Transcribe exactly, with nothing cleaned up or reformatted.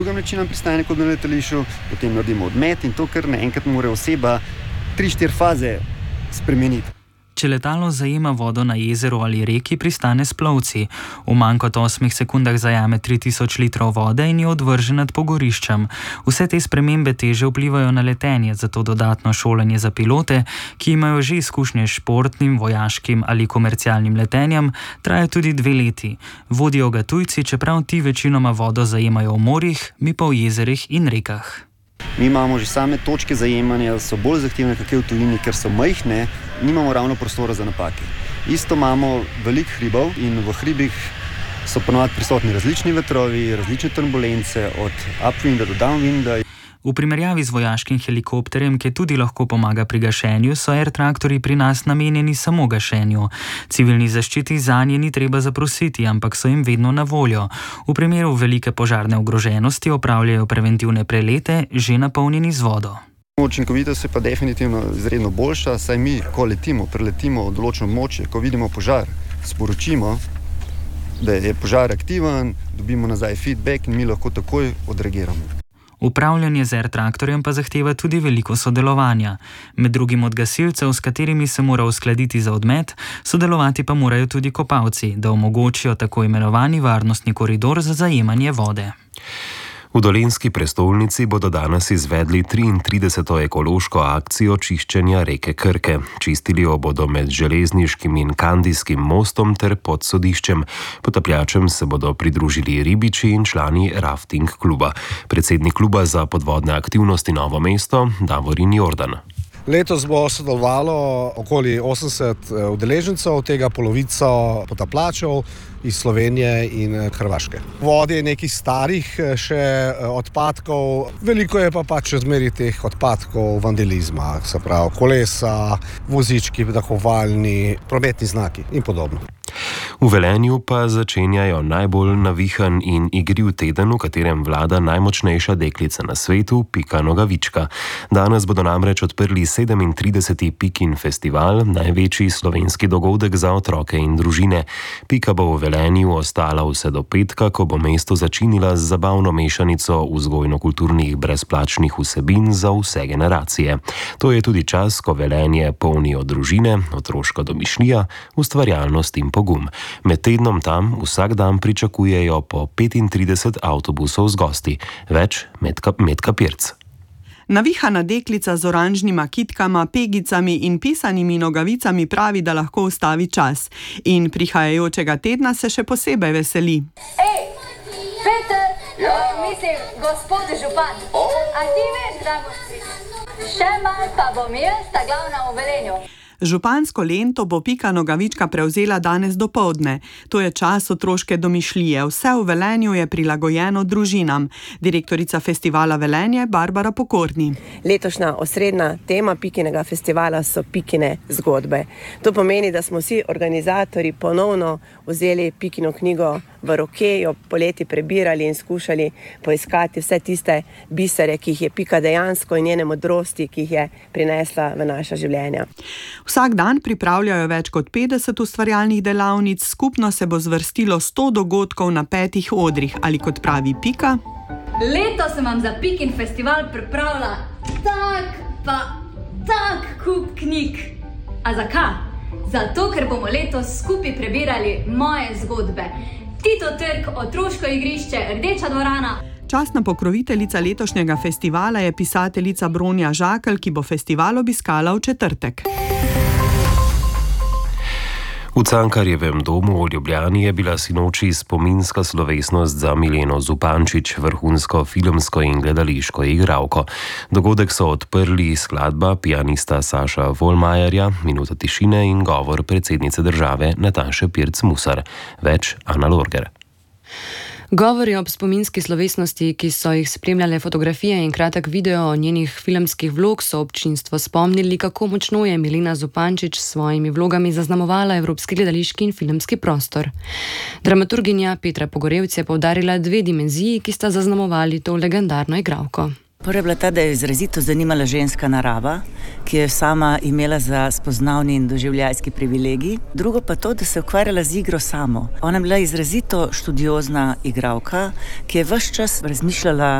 Drugim načinom pristajanja kot na letališču, potem naredimo odmet in to, kar naenkrat mora oseba tri štiri faze spremeniti. Če letalo zajema vodo na jezeru ali reki, pristane s plovci. V manj kot osmih sekundah zajame tri tisoč litrov vode in jo odvrže nad pogoriščem. Vse te spremembe teže vplivajo na letenje, zato dodatno šolanje za pilote, ki imajo že izkušnje s športnim, vojaškim ali komercialnim letenjem, traja tudi dve leti. Vodijo ga tujci, čeprav ti večinoma vodo zajemajo v morjih, mi pa v jezerih in rekah. Mi imamo že same točke zajemanja, so bolj zahtevne kakšne v tujini, ker so majhne, nimamo ravno prostora za napake. Isto imamo veliko hribov in v hribih so ponovadi prisotni različni vetrovi, različne turbulence, od upwinda do downwinda. V primerjavi z vojaškim helikopterjem, ki tudi lahko pomaga pri gašenju, so air traktorji pri nas namenjeni samo gašenju. Civilni zaščiti zanje ni treba zaprositi, ampak so jim vedno na voljo. V primeru velike požarne ogroženosti opravljajo preventivne prelete, že napolnjeni z vodo. Učinkovitost je pa definitivno izredno boljša, saj mi, ko letimo, preletimo določeno območje, ko vidimo požar, sporočimo, da je požar aktiven, dobimo nazaj feedback in mi lahko takoj odreagiramo. Upravljanje z air traktorjem pa zahteva tudi veliko sodelovanja. Med drugim od gasilcev, s katerimi se mora uskladiti za odmet, sodelovati pa morajo tudi kopalci, da omogočijo tako imenovani varnostni koridor za zajemanje vode. V dolenjski prestolnici bodo danes izvedli triintrideseto ekološko akcijo čiščenja reke Krke. Čistili jo bodo med železniškim in kandijskim mostom ter pod sodiščem. Potapljačem se bodo pridružili ribiči in člani rafting kluba. Predsednik kluba za podvodne aktivnosti Novo mesto, Davorin Jordan. Letos bo sodelovalo okoli osemdeset udeležencev, od tega polovico potapljačev iz Slovenije in Hrvaške. V vodi je nekih starih še odpadkov, veliko je pa pač zmeri teh odpadkov vandalizma, se pravi kolesa, vozički, dahovalni, prometni znaki in podobno. V Velenju pa začenjajo najbolj navihan in igriv teden, v katerem vlada najmočnejša deklica na svetu, Pika Nogavička. Danes bodo namreč odprli sedemintrideseti Pikin festival, največji slovenski dogodek za otroke in družine. Pika bo v Velenju ostala vse do petka, ko bo mesto začinila z zabavno mešanico vzgojno-kulturnih brezplačnih vsebin za vse generacije. To je tudi čas, ko Velenje polnijo družine, otroška domišljija, ustvarjalnost in pogum. Med tednom tam vsak dan pričakujejo po petintrideset avtobusov z gosti, več Metka, Metka Pirc. Navihana deklica z oranžnima kitkama, pegicami in pisanimi nogavicami pravi, da lahko ustavi čas. In prihajajočega tedna se še posebej veseli. Ej, Peter, ja. Mislim, gospod župan, oh. A ti veš, da boš še malo pa bom jaz ta glavna v Velenju. Župansko lento bo Pika Nogavička prevzela danes dopoldne. To je čas otroške domišljije. Vse v Velenju je prilagojeno družinam. Direktorica festivala Velenje Barbara Pokorni. Letošnja osrednja tema Pikinega festivala so Pikine zgodbe. To pomeni, da smo vsi organizatorji ponovno vzeli Pikino knjigo v roke, jo poleti prebirali in skušali poiskati vse tiste bisere, ki jih je Pika dejansko in njene modrosti, ki jih je prinesla v naša življenja. Vsak dan pripravljajo več kot petdeset ustvarjalnih delavnic, skupno se bo zvrstilo sto dogodkov na petih odrih, ali kot pravi Pika. Letos sem vam za Pikin festival pripravila tak pa tak kup knjig. A zakaj? Zato, ker bomo letos skupaj prebirali moje zgodbe. Tito trg, otroško igrišče, Rdeča dvorana. Častna pokroviteljica letošnjega festivala je pisateljica Bronja Žakelj, ki bo festival obiskala v četrtek. V Cankarjevem domu v Ljubljani je bila sinoči spominska slovesnost za Mileno Zupančič, vrhunsko filmsko in gledališko igralko. Dogodek so odprli skladba pianista Saša Volmajerja, minuta tišine in govor predsednice države Nataše Pirc Musar. Več Ana Lorger. Govori ob spominski slovesnosti, ki so jih spremljale fotografije in kratek video o njenih filmskih vlog, so občinstvo spomnili, kako močno je Milena Zupančič s svojimi vlogami zaznamovala evropski gledališki in filmski prostor. Dramaturginja Petra Pogorevc je poudarila dve dimenziji, ki sta zaznamovali to legendarno igralko. Prva je bila ta, da je izrazito zanimala ženska narava, ki je sama imela za spoznavni in doživljajski privilegij. Drugo pa to, da se je ukvarjala z igro samo. Ona je bila izrazito študiozna igralka, ki je ves čas razmišljala